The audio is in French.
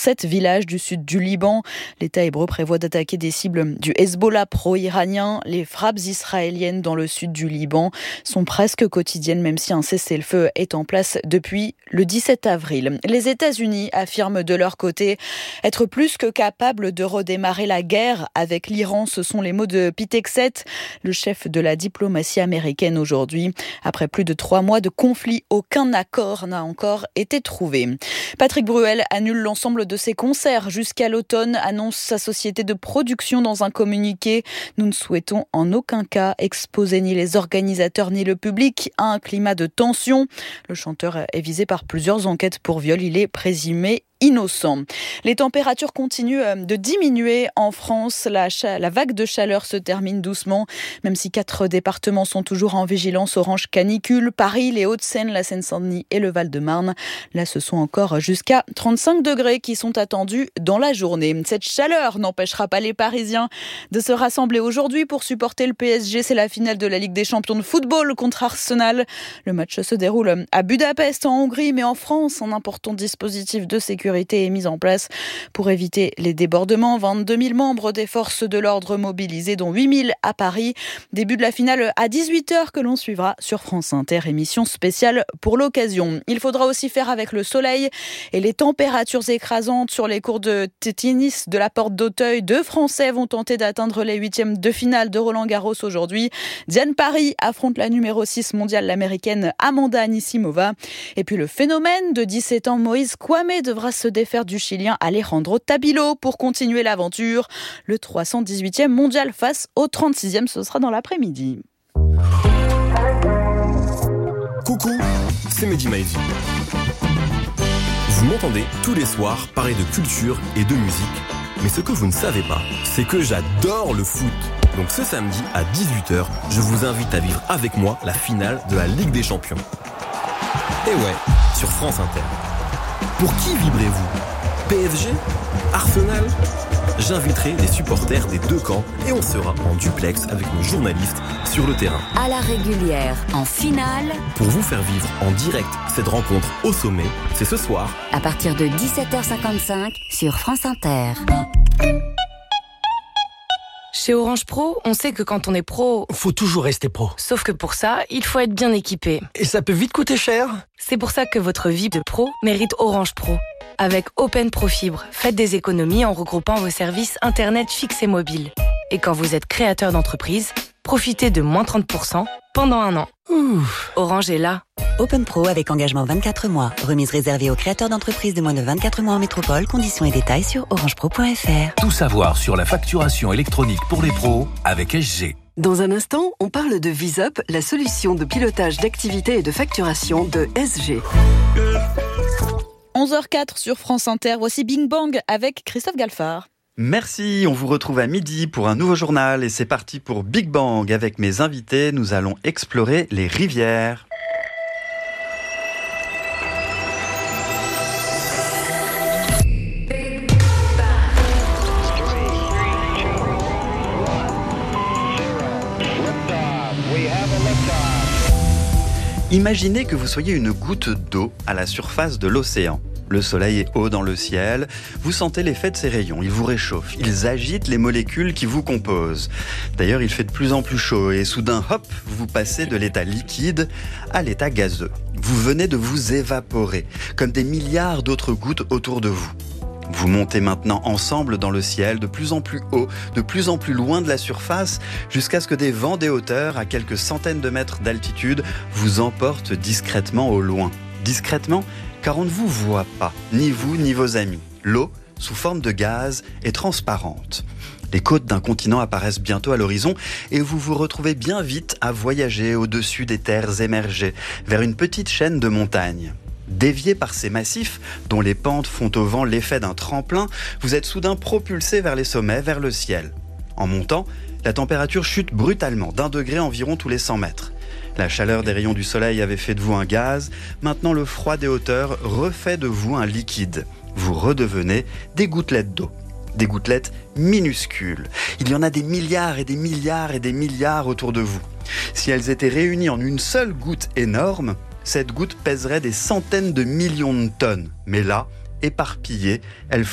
7 villages du sud du Liban. L'État hébreu prévoit d'attaquer des cibles du Hezbollah pro-iranien. Les frappes israéliennes dans le sud du Liban sont presque quotidiennes, même si un cessez-le-feu est en place depuis le 17 avril. Les États-Unis affirment de leur côté être plus que capables de redémarrer la guerre avec l'Iran. Ce sont les mots de Pete Hegseth, le chef de la diplomatie américaine aujourd'hui. Après plus de 3 mois de conflit, aucun accord n'a encore été trouvé. Patrick Bruel annule l'ensemble de ses concerts jusqu'à l'automne, annonce sa société de production dans un communiqué. Nous ne souhaitons en aucun cas exposer ni les organisateurs ni le public à un climat de tension. Le chanteur est visé par plusieurs enquêtes pour viol. Il est présumé innocent. Les températures continuent de diminuer en France. La vague de chaleur se termine doucement, même si 4 départements sont toujours en vigilance orange canicule. Paris, les Hauts-de-Seine, la Seine-Saint-Denis et le Val-de-Marne. Là, ce sont encore jusqu'à 35 degrés qui sont attendus dans la journée. Cette chaleur n'empêchera pas les Parisiens de se rassembler aujourd'hui pour supporter le PSG. C'est la finale de la Ligue des Champions de football contre Arsenal. Le match se déroule à Budapest, en Hongrie, mais en France, un important dispositif de sécurité est mis en place pour éviter les débordements. 22 000 membres des forces de l'ordre mobilisés, dont 8 000 à Paris. Début de la finale à 18h que l'on suivra sur France Inter, émission spéciale pour l'occasion. Il faudra aussi faire avec le soleil et les températures écrasantes sur les cours de tennis de la Porte d'Auteuil. 2 Français vont tenter d'atteindre les 8e de finale de Roland-Garros aujourd'hui. Diane Parry affronte la numéro 6 mondiale, l'américaine Amanda Anisimova. Et puis le phénomène de 17 ans, Moïse Kouame, devra se défaire du Chilien Alejandro Tabilo pour continuer l'aventure. Le 318e mondial face au 36e, ce sera dans l'après-midi. Coucou, c'est Mehdi Maizi. Vous m'entendez tous les soirs parler de culture et de musique. Mais ce que vous ne savez pas, c'est que j'adore le foot. Donc ce samedi à 18h, je vous invite à vivre avec moi la finale de la Ligue des Champions. Et ouais, sur France Inter. Pour qui vibrez-vous ? PSG ? Arsenal ? J'inviterai les supporters des 2 camps et on sera en duplex avec nos journalistes sur le terrain. À la régulière, en finale. Pour vous faire vivre en direct cette rencontre au sommet, c'est ce soir. À partir de 17h55 sur France Inter. Chez Orange Pro, on sait que quand on est pro... Faut toujours rester pro. Sauf que pour ça, il faut être bien équipé. Et ça peut vite coûter cher. C'est pour ça que votre vie de pro mérite Orange Pro. Avec Open Pro Fibre, faites des économies en regroupant vos services Internet fixes et mobiles. Et quand vous êtes créateur d'entreprise, profitez de moins 30% pendant 1 an. Orange est là. Open Pro avec engagement 24 mois. Remise réservée aux créateurs d'entreprises de moins de 24 mois en métropole. Conditions et détails sur orangepro.fr. Tout savoir sur la facturation électronique pour les pros avec SG. Dans un instant, on parle de VisUp, la solution de pilotage d'activité et de facturation de SG. 11h04 sur France Inter. Voici Bing Bang avec Christophe Galfard. Merci, on vous retrouve à midi pour un nouveau journal et c'est parti pour Big Bang. Avec mes invités, nous allons explorer les rivières. Imaginez que vous soyez une goutte d'eau à la surface de l'océan. Le soleil est haut dans le ciel, vous sentez l'effet de ses rayons, ils vous réchauffent, ils agitent les molécules qui vous composent. D'ailleurs, il fait de plus en plus chaud et soudain, hop, vous passez de l'état liquide à l'état gazeux. Vous venez de vous évaporer, comme des milliards d'autres gouttes autour de vous. Vous montez maintenant ensemble dans le ciel, de plus en plus haut, de plus en plus loin de la surface, jusqu'à ce que des vents des hauteurs, à quelques centaines de mètres d'altitude, vous emportent discrètement au loin. Discrètement, car on ne vous voit pas, ni vous ni vos amis. L'eau, sous forme de gaz, est transparente. Les côtes d'un continent apparaissent bientôt à l'horizon et vous vous retrouvez bien vite à voyager au-dessus des terres émergées, vers une petite chaîne de montagnes. Dévié par ces massifs, dont les pentes font au vent l'effet d'un tremplin, vous êtes soudain propulsé vers les sommets, vers le ciel. En montant, la température chute brutalement d'1 degré environ tous les 100 mètres. La chaleur des rayons du soleil avait fait de vous un gaz, maintenant le froid des hauteurs refait de vous un liquide. Vous redevenez des gouttelettes d'eau. Des gouttelettes minuscules. Il y en a des milliards et des milliards et des milliards autour de vous. Si elles étaient réunies en une seule goutte énorme, cette goutte pèserait des centaines de millions de tonnes. Mais là, éparpillées, elles